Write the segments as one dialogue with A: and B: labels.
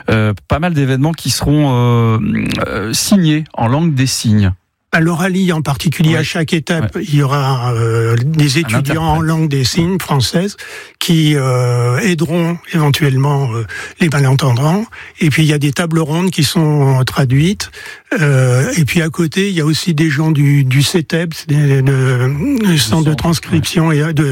A: pas mal d'événements qui seront signés en langue des signes.
B: À l'Oralie en particulier, à chaque étape, il y aura des étudiants en langue des signes française qui aideront éventuellement les malentendants. Et puis il y a des tables rondes qui sont traduites. Et puis à côté, il y a aussi des gens du CETEB, le centre de transcription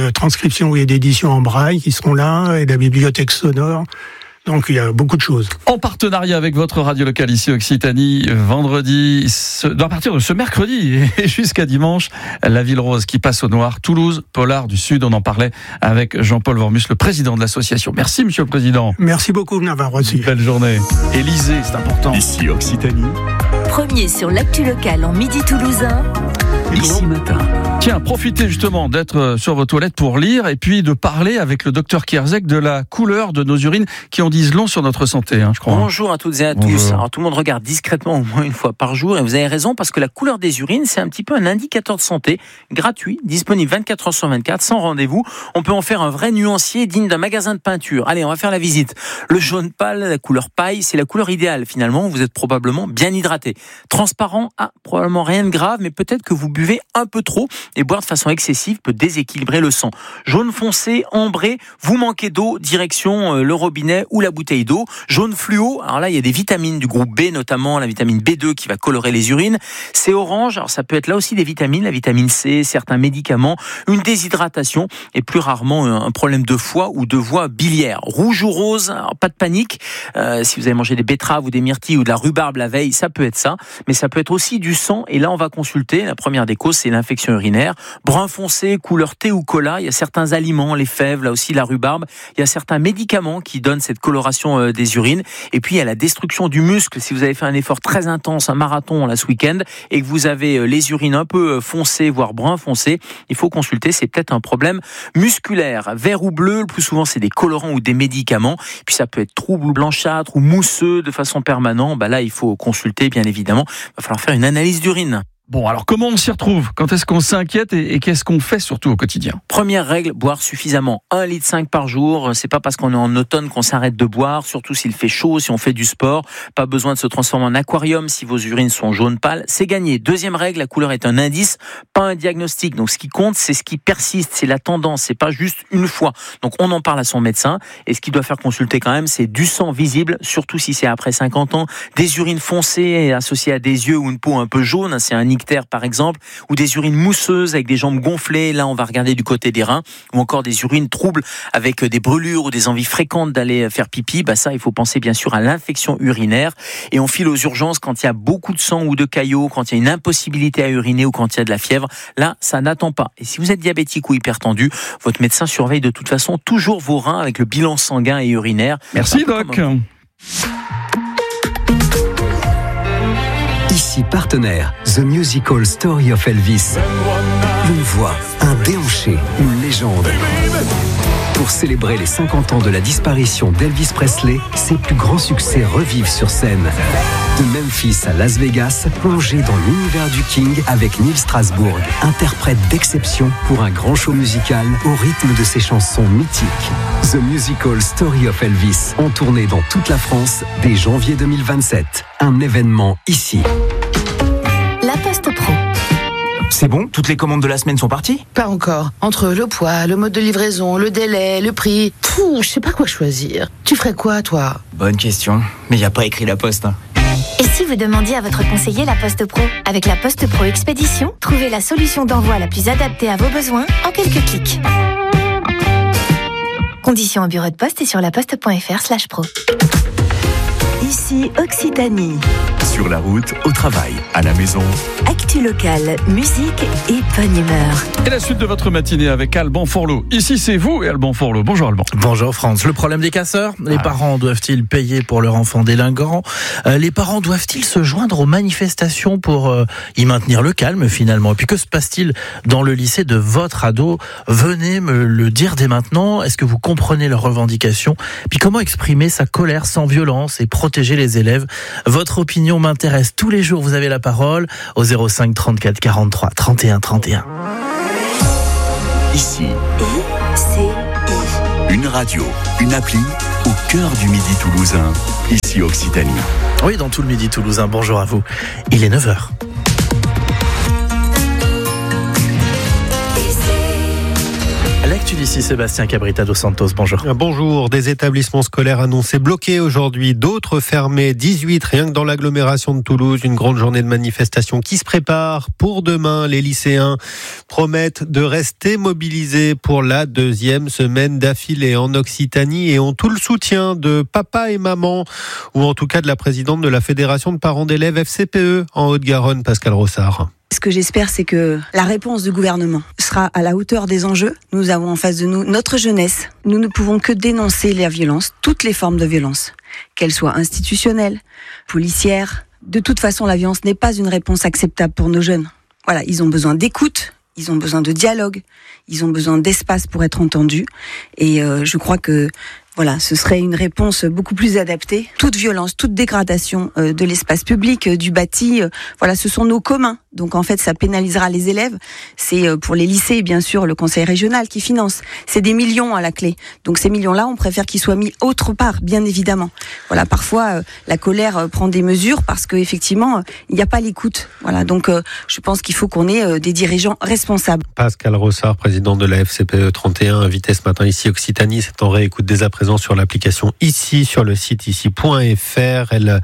B: et d'édition en braille qui seront là, et la bibliothèque sonore. Donc il y a beaucoup de choses.
A: En partenariat avec votre radio locale ici Occitanie, vendredi, à partir de ce mercredi et jusqu'à dimanche, la Ville Rose qui passe au noir, Toulouse, Pollard du Sud. On en parlait avec Jean-Paul Wormus, le président de l'association. Merci Monsieur le Président.
B: Merci beaucoup de m'avoir reçu.
A: Belle journée. Élysée, c'est important.
C: Ici Occitanie.
D: Premier sur l'actu locale en midi toulousain.
C: Ici matin.
A: Tiens, profitez justement d'être sur vos toilettes pour lire et puis de parler avec le docteur Kierzek de la couleur de nos urines qui en disent long sur notre santé, je crois.
E: Bonjour à toutes et à tous. Alors tout le monde regarde discrètement au moins une fois par jour et vous avez raison parce que la couleur des urines, c'est un petit peu un indicateur de santé gratuit, disponible 24 heures sur 24, sans rendez-vous. On peut en faire un vrai nuancier digne d'un magasin de peinture. Allez, on va faire la visite. Le jaune pâle, la couleur paille, c'est la couleur idéale finalement. Vous êtes probablement bien hydraté. Transparent, probablement rien de grave, mais peut-être que vous buvez un peu trop et boire de façon excessive peut déséquilibrer le sang. Jaune foncé, ambré, vous manquez d'eau, direction le robinet ou la bouteille d'eau. Jaune fluo, alors là il y a des vitamines du groupe B, notamment la vitamine B2 qui va colorer les urines. C'est orange, alors ça peut être là aussi des vitamines, la vitamine C, certains médicaments, une déshydratation et plus rarement un problème de foie ou de voie biliaire. Rouge ou rose, alors pas de panique, si vous avez mangé des betteraves ou des myrtilles ou de la rhubarbe la veille, ça peut être ça, mais ça peut être aussi du sang et là on va consulter. La première des causes c'est l'infection urinaire. Brun foncé, couleur thé ou cola, il y a certains aliments, les fèves, là aussi la rhubarbe, il y a certains médicaments qui donnent cette coloration des urines, et puis il y a la destruction du muscle, si vous avez fait un effort très intense, un marathon là ce week-end, et que vous avez les urines un peu foncées, voire brun foncé, il faut consulter, c'est peut-être un problème musculaire. Vert ou bleu, le plus souvent c'est des colorants ou des médicaments, puis ça peut être trouble ou blanchâtre ou mousseux de façon permanente, là il faut consulter bien évidemment, il va falloir faire une analyse d'urine.
A: Bon, alors comment on s'y retrouve ? Quand est-ce qu'on s'inquiète et qu'est-ce qu'on fait surtout au quotidien ?
E: Première règle, boire suffisamment. 1,5 litre par jour. C'est pas parce qu'on est en automne qu'on s'arrête de boire, surtout s'il fait chaud, si on fait du sport. Pas besoin de se transformer en aquarium si vos urines sont jaune pâle. C'est gagné. Deuxième règle, la couleur est un indice, pas un diagnostic. Donc ce qui compte, c'est ce qui persiste, c'est la tendance, c'est pas juste une fois. Donc on en parle à son médecin. Et ce qu'il doit faire consulter quand même, c'est du sang visible, surtout si c'est après 50 ans. Des urines foncées associées à des yeux ou une peau un peu jaune, c'est un ictère par exemple, ou des urines mousseuses avec des jambes gonflées, là on va regarder du côté des reins, ou encore des urines troubles avec des brûlures ou des envies fréquentes d'aller faire pipi, ça il faut penser bien sûr à l'infection urinaire, et on file aux urgences quand il y a beaucoup de sang ou de caillots, quand il y a une impossibilité à uriner ou quand il y a de la fièvre, là ça n'attend pas. Et si vous êtes diabétique ou hypertendu, votre médecin surveille de toute façon toujours vos reins avec le bilan sanguin et urinaire.
A: Merci Doc.
C: Ici partenaire, The Musical Story of Elvis. Une voix, un déhanché, une légende. Pour célébrer les 50 ans de la disparition d'Elvis Presley, ses plus grands succès revivent sur scène. De Memphis à Las Vegas, plongez dans l'univers du King avec Neil Strasbourg, interprète d'exception pour un grand show musical au rythme de ses chansons mythiques. The Musical Story of Elvis, en tournée dans toute la France dès janvier 2027. Un événement ici.
D: La Poste Pro.
F: C'est bon ? Toutes les commandes de la semaine sont parties ?
G: Pas encore. Entre le poids, le mode de livraison, le délai, le prix... je sais pas quoi choisir. Tu ferais quoi, toi ?
F: Bonne question. Mais y a pas écrit la Poste.
H: Et si vous demandiez à votre conseiller La Poste Pro ? Avec La Poste Pro Expédition, trouvez la solution d'envoi la plus adaptée à vos besoins en quelques clics. Conditions au bureau de poste et sur laposte.fr/pro.
D: Ici Occitanie.
C: Sur la route, au travail, à la maison.
D: Actu locale, musique et bonne humeur.
A: Et la suite de votre matinée avec Alban Forlot. Ici c'est vous et Alban Forlot. Bonjour Alban.
I: Bonjour France. Le problème des casseurs, les parents doivent-ils payer pour leur enfant délinquant ? Les parents doivent-ils se joindre aux manifestations pour y maintenir le calme finalement ? Et puis que se passe-t-il dans le lycée de votre ado ? Venez me le dire dès maintenant. Est-ce que vous comprenez leurs revendications ? Puis comment exprimer sa colère sans violence et protéger les élèves ? Votre opinion m'intéresse tous les jours. Vous avez la parole au 05 34 43 31 31.
C: Ici,
D: ICI.
C: une radio, une appli,
J: au cœur du Midi toulousain, ici Occitanie.
I: Oui, dans tout le Midi toulousain, bonjour à vous. Il est 9h. L'actu d'ici, Sébastien Cabrita dos Santos, bonjour.
K: Bonjour, des établissements scolaires annoncés bloqués aujourd'hui, d'autres fermés, 18 rien que dans l'agglomération de Toulouse, une grande journée de manifestation qui se prépare. Pour demain, les lycéens promettent de rester mobilisés pour la deuxième semaine d'affilée en Occitanie et ont tout le soutien de papa et maman, ou en tout cas de la présidente de la Fédération de parents d'élèves FCPE en Haute-Garonne, Pascal Rossard.
L: Ce que j'espère, c'est que la réponse du gouvernement sera à la hauteur des enjeux. Nous avons en face de nous notre jeunesse. Nous ne pouvons que dénoncer la violence, toutes les formes de violence, qu'elles soient institutionnelles, policières. De toute façon, la violence n'est pas une réponse acceptable pour nos jeunes. Voilà, ils ont besoin d'écoute, ils ont besoin de dialogue, ils ont besoin d'espace pour être entendus. Et je crois que voilà, ce serait une réponse beaucoup plus adaptée. Toute violence, toute dégradation de l'espace public, du bâti, voilà, ce sont nos communs. Donc en fait, ça pénalisera les élèves. C'est pour les lycées, bien sûr, le conseil régional qui finance. C'est des millions à la clé. Donc ces millions-là, on préfère qu'ils soient mis autre part, bien évidemment. Voilà, parfois la colère prend des mesures parce que effectivement, il n'y a pas l'écoute. Voilà, donc je pense qu'il faut qu'on ait des dirigeants responsables.
K: Pascal Rossard, président de la FCPE 31, invité ce matin ici Occitanie. C'est en réécoute dès à présent sur l'application ici, sur le site ici.fr. Elle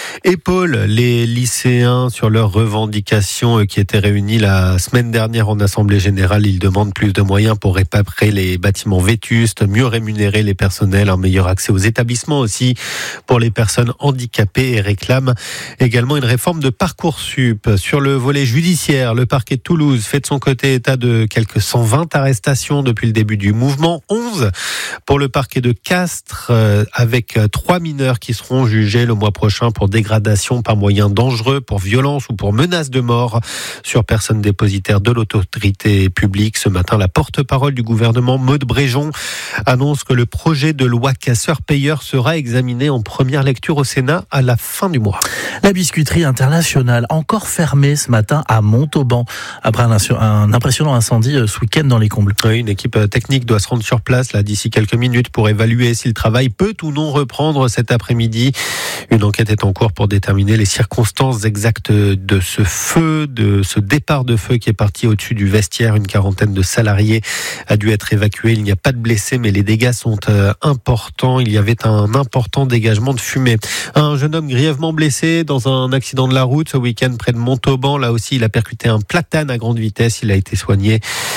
K: épaule les lycéens sur leurs revendications qui étaient réunis la semaine dernière en Assemblée Générale. Ils demandent plus de moyens pour réparer les bâtiments vétustes, mieux rémunérer les personnels, un meilleur accès aux établissements aussi pour les personnes handicapées et réclament également une réforme de Parcoursup. Sur le volet judiciaire, le parquet de Toulouse fait de son côté état de quelques 120 arrestations depuis le début du mouvement, 11 pour le parquet de Castres, avec 3 mineurs qui seront jugés le mois prochain pour dégradation par moyens dangereux, pour violence ou pour menace de mort sur personne dépositaire de l'autorité publique. Ce matin, la porte-parole du gouvernement, Maude Bréjon, annonce que le projet de loi casseurs-payeurs sera examiné en première lecture au Sénat à la fin du mois.
I: La biscuiterie internationale, encore fermée ce matin à Montauban, après un impressionnant incendie ce week-end dans les combles.
K: Oui, une équipe technique doit se rendre sur place là d'ici quelques minutes pour évaluer si le travail peut ou non reprendre cet après-midi. Une enquête est en cours pour déterminer les circonstances exactes de ce feu, de ce départ de feu qui est parti au-dessus du vestiaire. Une quarantaine de salariés a dû être évacués. Il n'y a pas de blessés, mais les dégâts sont importants. Il y avait un important dégagement de fumée. Un jeune homme grièvement blessé dans un accident de la route ce week-end près de Montauban. Là aussi, il a percuté un platane à grande vitesse. Il a été soigné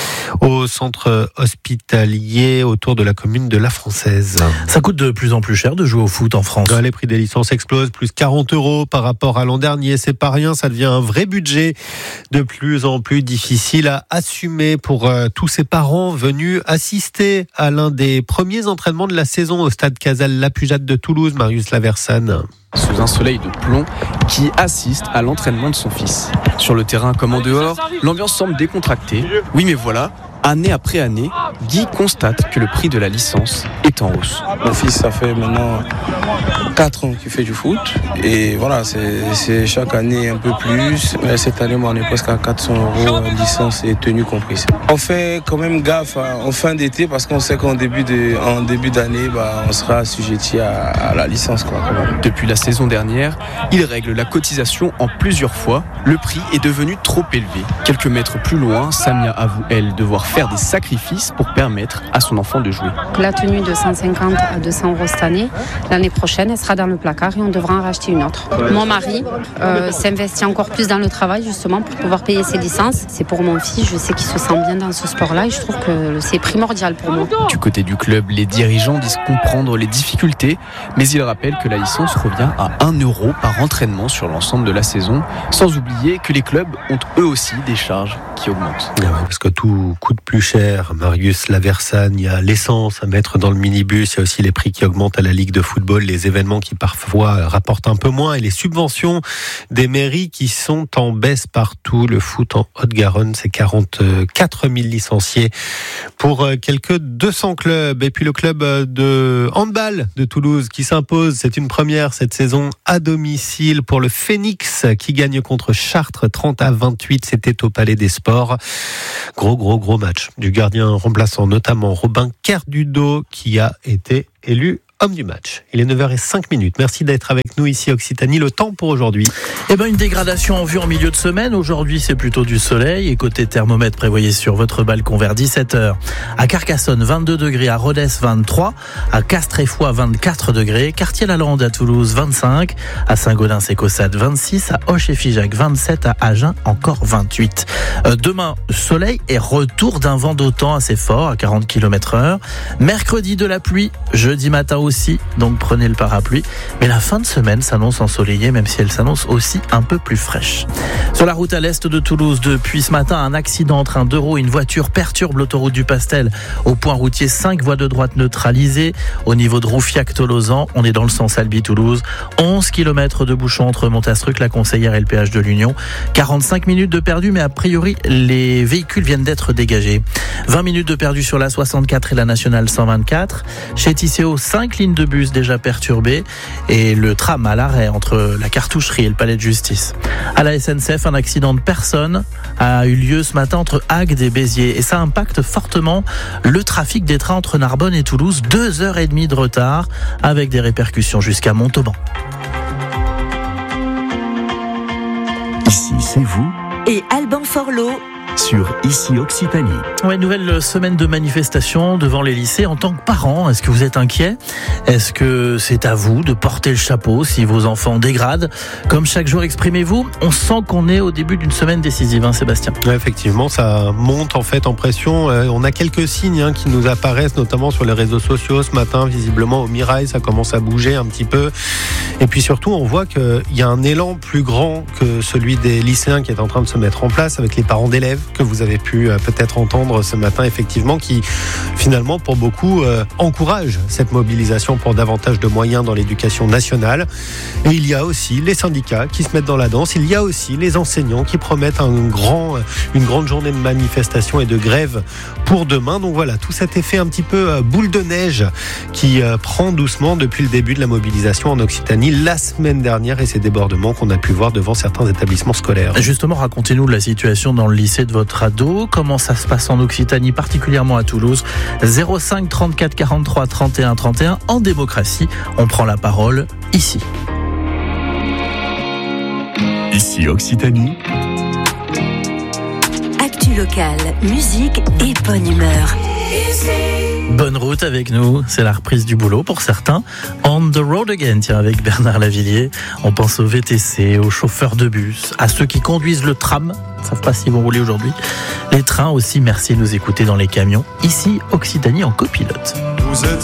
K: au centre hospitalier autour de la commune de La Française.
I: Ça coûte de plus en plus cher de jouer au foot en France.
K: Les prix des licences explosent, plus 40 € par rapport à l'an dernier. C'est pas rien, ça devient un vrai budget de plus en plus difficile à assumer pour tous ces parents venus assister à l'un des premiers entraînements de la saison au stade Casal-La Pujade de Toulouse. Marius Laversane.
M: Sous un soleil de plomb, qui assiste à l'entraînement de son fils. Sur le terrain comme en dehors, l'ambiance semble décontractée. Oui, mais voilà, année après année, Guy constate que le prix de la licence est en hausse.
N: Mon fils, ça fait maintenant 4 ans qu'il fait du foot. Et voilà, c'est chaque année un peu plus. Mais cette année, on est presque à 400 € licence et tenue comprise. On fait quand même gaffe en fin d'été parce qu'on sait qu'en début d'année, on sera assujetti à la licence, quoi.
M: Depuis la saison dernière, il règle la cotisation en plusieurs fois. Le prix est devenu trop élevé. Quelques mètres plus loin, Samia avoue, elle, devoir faire des sacrifices pour permettre à son enfant de jouer.
O: La tenue de 150 à 200 € cette année, l'année prochaine, elle sera dans le placard et on devra en racheter une autre. Mon mari s'investit encore plus dans le travail justement pour pouvoir payer ses licences. C'est pour mon fils, je sais qu'il se sent bien dans ce sport-là et je trouve que c'est primordial pour moi.
M: Du côté du club, les dirigeants disent comprendre les difficultés, mais ils rappellent que la licence revient à 1 € par entraînement sur l'ensemble de la saison, sans oublier que les clubs ont eux aussi des charges qui augmentent.
K: Parce que tout coûte plus cher. Marius Laversane, il y a l'essence à mettre dans le minibus, il y a aussi les prix qui augmentent à la Ligue de football, les événements qui parfois rapportent un peu moins et les subventions des mairies qui sont en baisse partout. Le foot en Haute-Garonne, c'est 44 000 licenciés pour quelques 200 clubs. Et puis le club de handball de Toulouse qui s'impose, c'est une première cette saison à domicile pour le Phoenix qui gagne contre Chartres 30-28. C'était au Palais des Sports. Gros match du gardien remplaçant, notamment Robin Cardudo qui a été élu homme du match. Il est 9h05. Merci d'être avec nous ici Occitanie. Le temps pour aujourd'hui.
I: Une dégradation en vue en milieu de semaine. Aujourd'hui, c'est plutôt du soleil. Et côté thermomètre, prévoyez sur votre balcon vers 17h. À Carcassonne, 22 degrés. À Rodez, 23. À Castres-et-Foix, 24 degrés. Quartier-la-Lande à Toulouse, 25. À Saint-Gaudens-et-Caussade, 26. À Auch et Figeac, 27. À Agen, encore 28. Demain, soleil et retour d'un vent d'automne assez fort à 40 km/h. Mercredi, de la pluie. Jeudi matin aussi, donc prenez le parapluie. Mais la fin de semaine s'annonce ensoleillée, même si elle s'annonce aussi un peu plus fraîche. Sur la route à l'est de Toulouse, depuis ce matin, un accident entre un 2 roues et une voiture perturbe l'autoroute du Pastel. Au point routier, 5 voies de droite neutralisées. Au niveau de Roufiac-Tolosan, on est dans le sens Albi-Toulouse. 11 km de bouchons entre Montastruc, la Conseillère et le péage de l'Union. 45 minutes de perdu, mais a priori, les véhicules viennent d'être dégagés. 20 minutes de perdu sur la 64 et la nationale 124. Chez Tisséo, 5 lignes de bus déjà perturbées et le tram à l'arrêt entre la cartoucherie et le palais de justice. À la SNCF, un accident de personne a eu lieu ce matin entre Agde et Béziers et ça impacte fortement le trafic des trains entre Narbonne et Toulouse. 2h30 de retard avec des répercussions jusqu'à Montauban.
J: Ici, c'est vous.
D: Et Alban Forlot.
J: Sur Ici Occitanie.
I: Nouvelle semaine de manifestation devant les lycées. En tant que parent, est-ce que vous êtes inquiet ? Est-ce que c'est à vous de porter le chapeau si vos enfants dégradent ? Comme chaque jour, exprimez-vous. On sent qu'on est au début d'une semaine décisive, Sébastien.
K: Ouais, effectivement, ça monte en fait en pression. On a quelques signes qui nous apparaissent, notamment sur les réseaux sociaux ce matin. Visiblement, au Mirail, ça commence à bouger un petit peu. Et puis surtout, on voit qu'il y a un élan plus grand que celui des lycéens qui est en train de se mettre en place avec les parents d'élèves que vous avez pu peut-être entendre ce matin, effectivement, qui finalement pour beaucoup encourage cette mobilisation pour davantage de moyens dans l'éducation nationale. Et il y a aussi les syndicats qui se mettent dans la danse, il y a aussi les enseignants qui promettent une grande journée de manifestation et de grève pour demain. Donc voilà, tout cet effet un petit peu boule de neige qui prend doucement depuis le début de la mobilisation en Occitanie la semaine dernière et ces débordements qu'on a pu voir devant certains établissements scolaires.
I: Justement, racontez-nous la situation dans le lycée de votre ado, comment ça se passe en Occitanie, particulièrement à Toulouse. 05 34 43 31 31. En démocratie, on prend la parole ici.
J: Ici Occitanie.
D: Actu locale, musique et bonne humeur.
I: Bonne route avec nous, c'est la reprise du boulot pour certains. On the road again, tiens, avec Bernard Lavillier. On pense aux VTC, aux chauffeurs de bus, à ceux qui conduisent le tram. Ils ne savent pas s'ils vont rouler aujourd'hui. Les trains aussi, merci de nous écouter dans les camions. Ici, Occitanie en copilote.
P: Vous êtes